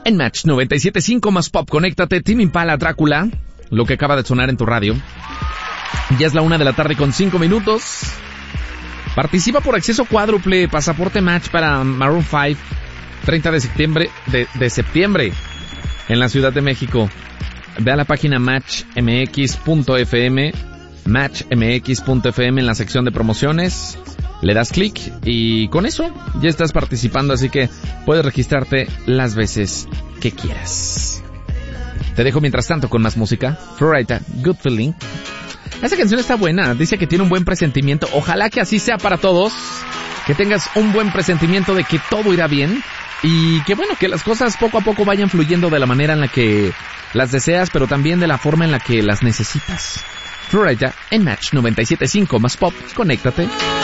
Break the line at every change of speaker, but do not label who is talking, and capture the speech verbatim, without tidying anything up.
en Match noventa y siete punto cinco más Pop. Conéctate, Tame Impala, Drácula, lo que acaba de sonar en tu radio. Ya es la una de la tarde con cinco minutos. Participa por acceso cuádruple, pasaporte Match para Maroon cinco, treinta de septiembre, de, de septiembre, en la Ciudad de México. Ve a la página match m x punto f m, match m x punto f m en la sección de promociones. Le das clic y con eso ya estás participando, así que puedes registrarte las veces que quieras. Te dejo mientras tanto con más música. Florida, Good Feeling. Esa canción está buena, dice que tiene un buen presentimiento. Ojalá que así sea para todos, que tengas un buen presentimiento de que todo irá bien y que bueno, que las cosas poco a poco vayan fluyendo de la manera en la que las deseas, pero también de la forma en la que las necesitas. Florida en Match noventa y siete punto cinco más Pop. Conéctate.